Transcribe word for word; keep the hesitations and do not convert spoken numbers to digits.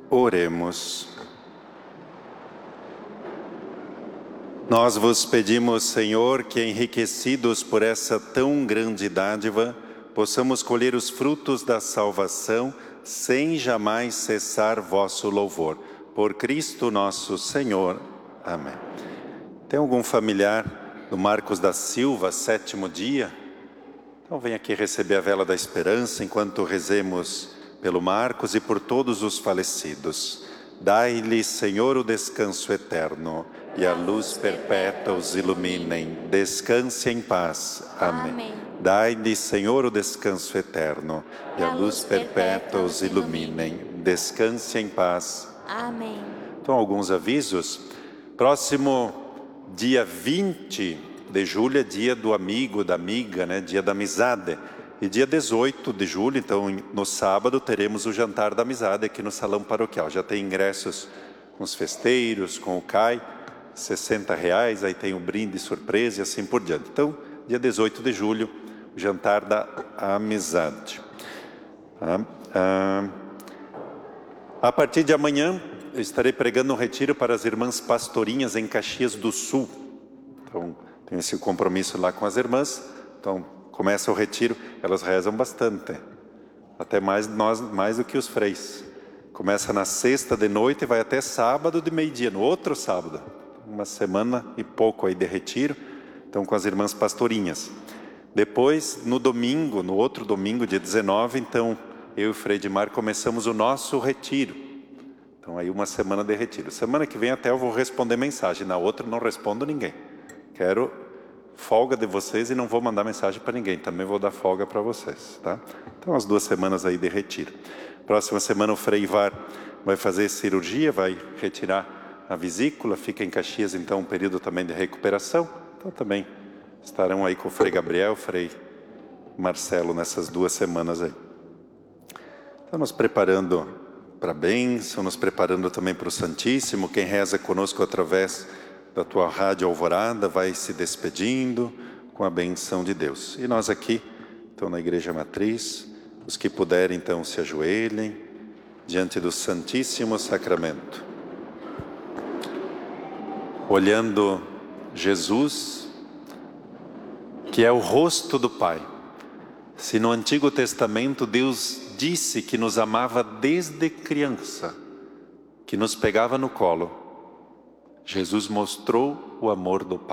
Oremos. Nós vos pedimos, Senhor, que enriquecidos por essa tão grande dádiva, possamos colher os frutos da salvação sem jamais cessar vosso louvor. Por Cristo nosso Senhor. Amém. Tem algum familiar do Marcos da Silva, sétimo dia? Então vem aqui receber a vela da esperança enquanto rezemos pelo Marcos e por todos os falecidos. Dai-lhe, Senhor, o descanso eterno e a luz perpétua os iluminem. Descanse em paz. Amém. Amém. Dai-lhe, Senhor, o descanso eterno e a luz perpétua os iluminem. Descanse em paz. Amém. Então, alguns avisos. Próximo dia vinte de julho é dia do amigo, da amiga, né? Dia da amizade. E dia dezoito de julho, então no sábado, teremos o jantar da amizade aqui no Salão Paroquial. Já tem ingressos com os festeiros, com o C A I, sessenta reais, aí tem o brinde surpresa e assim por diante. Então, dia dezoito de julho, o jantar da amizade. Ah, ah, a partir de amanhã, eu estarei pregando um retiro para as irmãs pastorinhas em Caxias do Sul. Então, tenho esse compromisso lá com as irmãs. Então, começa o retiro, elas rezam bastante, até mais, nós, mais do que os freis. Começa na sexta de noite e vai até sábado de meio-dia, no outro sábado. Uma semana e pouco aí de retiro, então com as irmãs pastorinhas. Depois, no domingo, no outro domingo, dia dezenove, então eu e o Frei Edmar começamos o nosso retiro. Então aí uma semana de retiro. Semana que vem até eu vou responder mensagem, na outra não respondo ninguém. Quero folga de vocês e não vou mandar mensagem para ninguém, também vou dar folga para vocês, tá? Então, as duas semanas aí de retiro. Próxima semana o Frei Ivar vai fazer cirurgia, vai retirar a vesícula, fica em Caxias, então, um período também de recuperação. Então, também estarão aí com o Frei Gabriel, o Frei Marcelo nessas duas semanas aí. Então, nos preparando para a bênção, nos preparando também para o Santíssimo. Quem reza conosco através da tua rádio Alvorada vai se despedindo com a benção de Deus. E nós aqui, então na Igreja Matriz, os que puderem então se ajoelhem diante do Santíssimo Sacramento. Olhando Jesus, que é o rosto do Pai. Se no Antigo Testamento Deus disse que nos amava desde criança, que nos pegava no colo, Jesus mostrou o amor do Pai.